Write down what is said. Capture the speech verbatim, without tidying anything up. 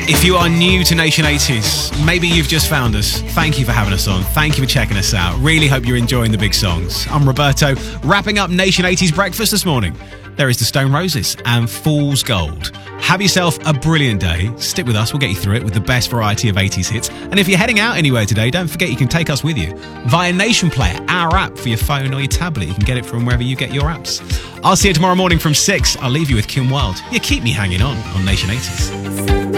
If you are new to Nation eighties, maybe you've just found us. Thank you for having us on. Thank you for checking us out. Really hope you're enjoying the big songs. I'm Roberto, wrapping up Nation eighties breakfast this morning. There is the Stone Roses and Fool's Gold. Have yourself a brilliant day. Stick with us, we'll get you through it with the best variety of eighties hits. And if you're heading out anywhere today, don't forget you can take us with you via Nation Player, our app for your phone or your tablet. You can get it from wherever you get your apps. I'll see you tomorrow morning from six. I'll leave you with Kim Wilde. You keep me hanging on on Nation eighties.